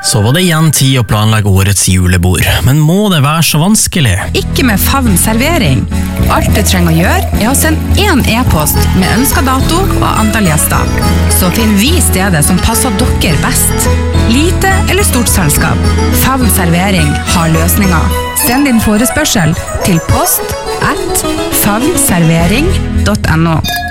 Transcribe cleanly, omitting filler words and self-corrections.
Så var det igjen tid å planlegge årets julebord, men må det være så vanskelig? Ikke med Favn servering. Alt du trenger å gjøre å sende en e-post med ønsket dato og antall gjester. Så finner vi stedet som passer dere best. Lite eller stort selskap. Favn servering har løsninger. Send din forespørsel til post@favnservering.no.